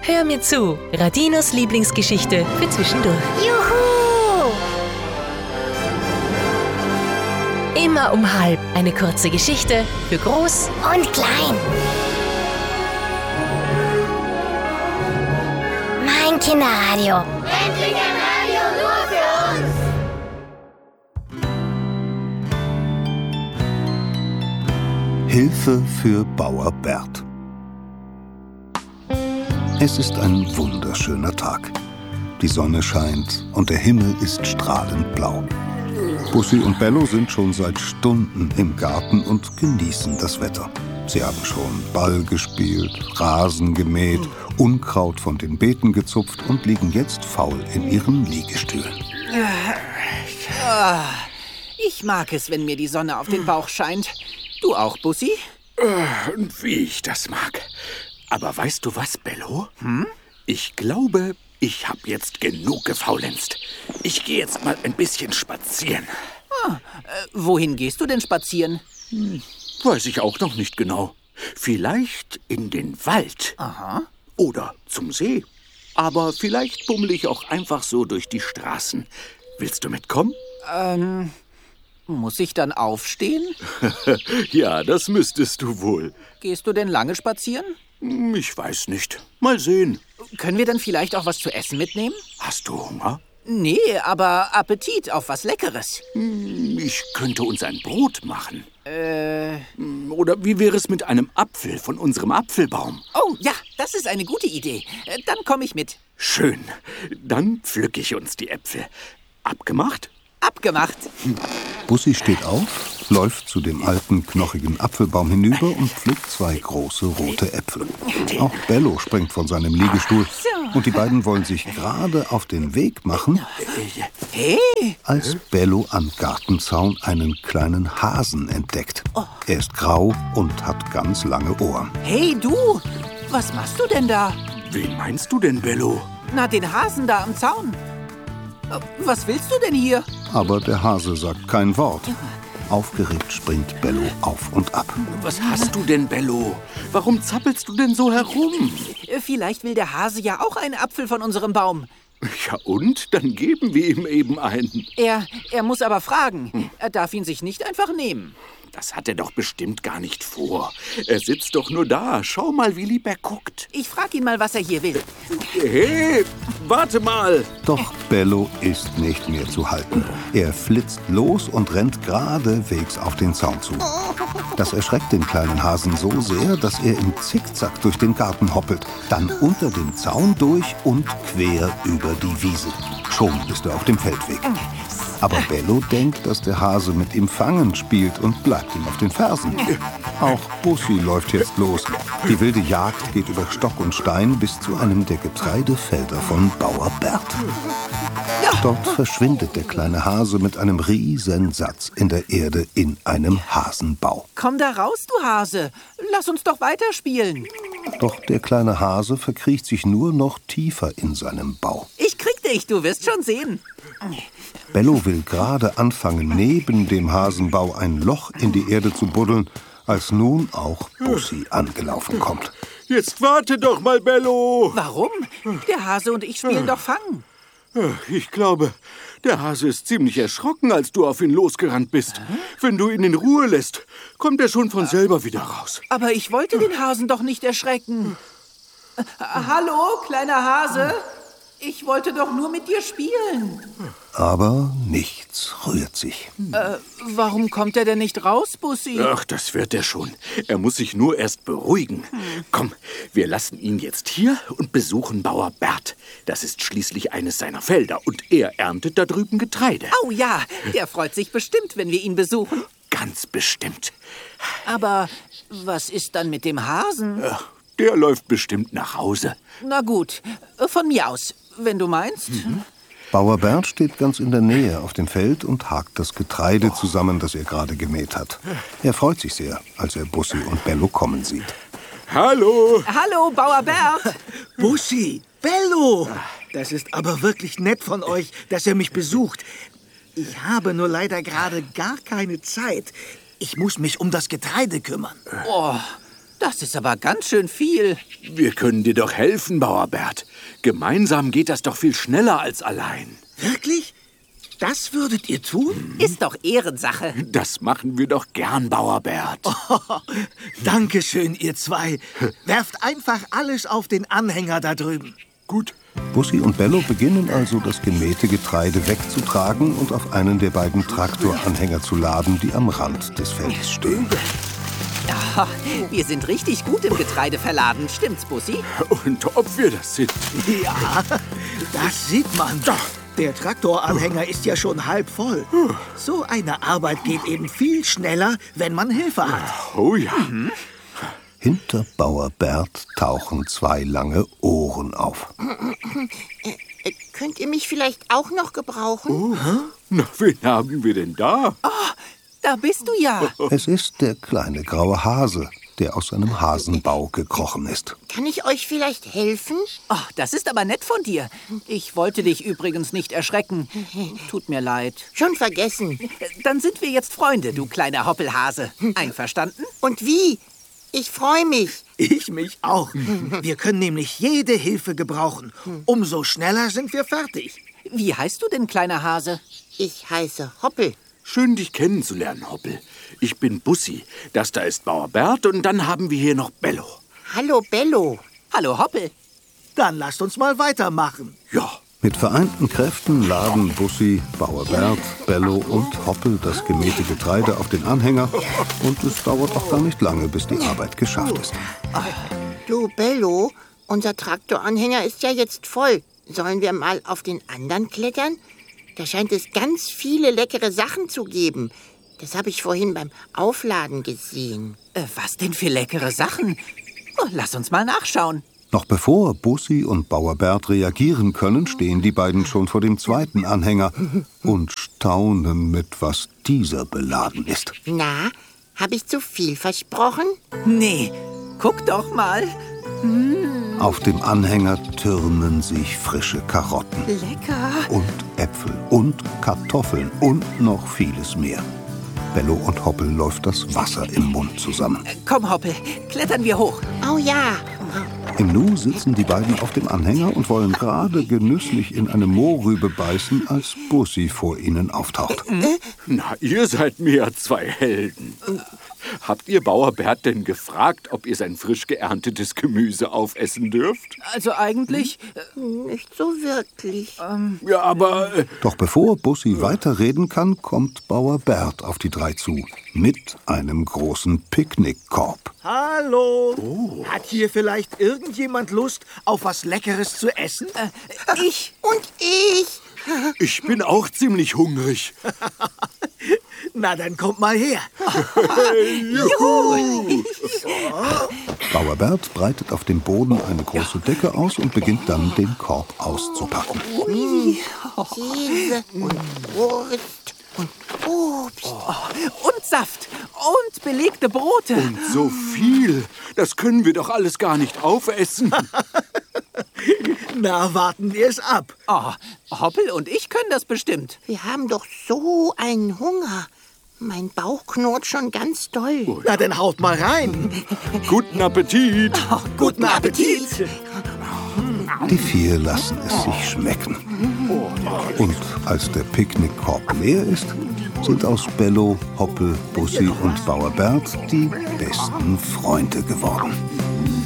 Hör mir zu, Radinos Lieblingsgeschichte für zwischendurch. Juhu! Immer um 12:30 eine kurze Geschichte für groß Und klein. Mein Kinderradio. Endlich ein Radio nur für uns. Hilfe für Bauer Bert. Es ist ein wunderschöner Tag. Die Sonne scheint und der Himmel ist strahlend blau. Bussi und Bello sind schon seit Stunden im Garten und genießen das Wetter. Sie haben schon Ball gespielt, Rasen gemäht, Unkraut von den Beeten gezupft und liegen jetzt faul in ihren Liegestühlen. Ich mag es, wenn mir die Sonne auf den Bauch scheint. Du auch, Bussi? Und wie ich das mag. Aber weißt du was, Bello? Ich glaube, ich habe jetzt genug gefaulenzt. Ich gehe jetzt mal ein bisschen spazieren. Wohin gehst du denn spazieren? Weiß ich auch noch nicht genau. Vielleicht in den Wald. Aha. Oder zum See. Aber vielleicht bummel ich auch einfach so durch die Straßen. Willst du mitkommen? Muss ich dann aufstehen? Ja, das müsstest du wohl. Gehst du denn lange spazieren? Ich weiß nicht. Mal sehen. Können wir dann vielleicht auch was zu essen mitnehmen? Hast du Hunger? Nee, aber Appetit auf was Leckeres. Ich könnte uns ein Brot machen. Oder wie wäre es mit einem Apfel von unserem Apfelbaum? Oh, ja, das ist eine gute Idee. Dann komme ich mit. Schön. Dann pflücke ich uns die Äpfel. Abgemacht? Abgemacht. Bussi steht auf, läuft zu dem alten, knochigen Apfelbaum hinüber und pflückt 2 große rote Äpfel. Auch Bello springt von seinem Liegestuhl und die beiden wollen sich gerade auf den Weg machen, Hey, als Bello am Gartenzaun einen kleinen Hasen entdeckt. Er ist grau und hat ganz lange Ohren. hey du, was machst du denn da? Wen meinst du denn, Bello? Na, den Hasen da am Zaun. Was willst du denn hier? Aber der Hase sagt kein Wort. Aufgeregt springt Bello auf und ab. Was hast du denn, Bello? Warum zappelst du denn so herum? Vielleicht will der Hase ja auch einen Apfel von unserem Baum. Ja und? Dann geben wir ihm eben einen. Er muss aber fragen. Er darf ihn sich nicht einfach nehmen. Das hat er doch bestimmt gar nicht vor. Er sitzt doch nur da. Schau mal, wie lieb er guckt. Ich frag ihn mal, was er hier will. Hey, warte mal. Doch Bello ist nicht mehr zu halten. Er flitzt los und rennt geradewegs auf den Zaun zu. Das erschreckt den kleinen Hasen so sehr, dass er im Zickzack durch den Garten hoppelt, dann unter den Zaun durch und quer über die Wiese. Schon ist er auf dem Feldweg. Aber Bello denkt, dass der Hase mit ihm Fangen spielt und bleibt ihm auf den Fersen. Auch Bussi läuft jetzt los. Die wilde Jagd geht über Stock und Stein bis zu einem der Getreidefelder von Bauer Bert. Dort verschwindet der kleine Hase mit einem Riesensatz in der Erde in einem Hasenbau. Komm da raus, du Hase. Lass uns doch weiterspielen. Doch der kleine Hase verkriecht sich nur noch tiefer in seinem Bau. Ich krieg dich, du wirst schon sehen. Bello will gerade anfangen, neben dem Hasenbau ein Loch in die Erde zu buddeln, als nun auch Bussi angelaufen kommt. Jetzt warte doch mal, Bello. Warum? Der Hase und ich spielen doch Fangen. Ich glaube, der Hase ist ziemlich erschrocken, als du auf ihn losgerannt bist. Wenn du ihn in Ruhe lässt, kommt er schon von selber wieder raus. Aber ich wollte den Hasen doch nicht erschrecken. Hallo, kleiner Hase. Ich wollte doch nur mit dir spielen. Aber nichts rührt sich. Warum kommt er denn nicht raus, Bussi? Ach, das wird er schon. Er muss sich nur erst beruhigen. Komm, wir lassen ihn jetzt hier und besuchen Bauer Bert. Das ist schließlich eines seiner Felder und er erntet da drüben Getreide. Oh ja, der freut sich bestimmt, wenn wir ihn besuchen. Ganz bestimmt. Aber was ist dann mit dem Hasen? Der läuft bestimmt nach Hause. Na gut, von mir aus, wenn du meinst. Bauer Bert steht ganz in der Nähe auf dem Feld und hakt das Getreide zusammen, das er gerade gemäht hat. Er freut sich sehr, als er Bussi und Bello kommen sieht. Hallo! Hallo, Bauer Bert. Bussi, Bello, das ist aber wirklich nett von euch, dass ihr mich besucht. Ich habe nur leider gerade gar keine Zeit. Ich muss mich um das Getreide kümmern. Oh, Das ist aber ganz schön viel. Wir können dir doch helfen, Bauer Bert. Gemeinsam geht das doch viel schneller als allein. Wirklich? Das würdet ihr tun? Ist doch Ehrensache. Das machen wir doch gern, Bauer Bert. Dankeschön, ihr zwei. Werft einfach alles auf den Anhänger da drüben. Gut. Bussi und Bello beginnen also, das gemähte Getreide wegzutragen und auf einen der beiden Traktoranhänger zu laden, die am Rand des Feldes stehen. Ja, wir sind richtig gut im Getreide verladen, stimmt's, Bussi? Und ob wir das sind? Ja, das sieht man. Der Traktoranhänger ist ja schon halb voll. So eine Arbeit geht eben viel schneller, wenn man Hilfe hat. Oh ja. Hinter Bauer Bert tauchen zwei lange Ohren auf. Könnt ihr mich vielleicht auch noch gebrauchen? Na, wen haben wir denn da? Da bist du ja. Es ist der kleine graue Hase, der aus seinem Hasenbau gekrochen ist. Kann ich euch vielleicht helfen? Oh, das ist aber nett von dir. Ich wollte dich übrigens nicht erschrecken. Tut mir leid. Schon vergessen. Dann sind wir jetzt Freunde, du kleiner Hoppelhase. Einverstanden? Und wie? Ich freue mich. Ich mich auch. Wir können nämlich jede Hilfe gebrauchen. Umso schneller sind wir fertig. Wie heißt du denn, kleiner Hase? Ich heiße Hoppel. Schön, dich kennenzulernen, Hoppel. Ich bin Bussi. Das da ist Bauer Bert und dann haben wir hier noch Bello. Hallo, Bello. Hallo, Hoppel. Dann lasst uns mal weitermachen. Ja. Mit vereinten Kräften laden Bussi, Bauer Bert, Bello und Hoppel das gemähte Getreide auf den Anhänger. Und es dauert auch gar nicht lange, bis die Arbeit geschafft ist. Du, Bello, unser Traktoranhänger ist ja jetzt voll. Sollen wir mal auf den anderen klettern? Da scheint es ganz viele leckere Sachen zu geben. Das habe ich vorhin beim Aufladen gesehen. Was denn für leckere Sachen? Oh, lass uns mal nachschauen. Noch bevor Bussi und Bauer Bert reagieren können, stehen die beiden schon vor dem zweiten Anhänger und staunen, mit was dieser beladen ist. Na, habe ich zu viel versprochen? Nee, guck doch mal. Auf dem Anhänger türmen sich frische Karotten Lecker. und Äpfel und Kartoffeln und noch vieles mehr. Bello und Hoppel läuft das Wasser im Mund zusammen. Komm, Hoppel, klettern wir hoch. Oh ja. Im Nu sitzen die beiden auf dem Anhänger und wollen gerade genüsslich in eine Mohrrübe beißen, als Bussi vor ihnen auftaucht. Na, ihr seid mir ja zwei Helden. Habt ihr Bauer Bert denn gefragt, ob ihr sein frisch geerntetes Gemüse aufessen dürft? Also eigentlich... Nicht so wirklich. Ja, aber... Doch bevor Bussi weiterreden kann, kommt Bauer Bert auf die drei zu, mit einem großen Picknickkorb. Hallo. Hat hier vielleicht irgendjemand Lust auf was Leckeres zu essen? Ich. Und ich. Ich bin auch ziemlich hungrig. Na, dann kommt mal her. Juhu. Bauer Bert breitet auf dem Boden eine große Decke aus und beginnt dann, den Korb auszupacken. Käse und Wurst und Obst. Und Saft. Und belegte Brote. Und so viel. Das können wir doch alles gar nicht aufessen. Na, warten wir es ab. Oh, Hoppel und ich können das bestimmt. Wir haben doch so einen Hunger. Mein Bauch knurrt schon ganz doll. Na, dann haut mal rein. Guten Appetit. Guten Appetit. Die vier lassen es sich schmecken. Und als der Picknickkorb leer ist, sind aus Bello, Hoppel, Bussi und Bauer Bert die besten Freunde geworden.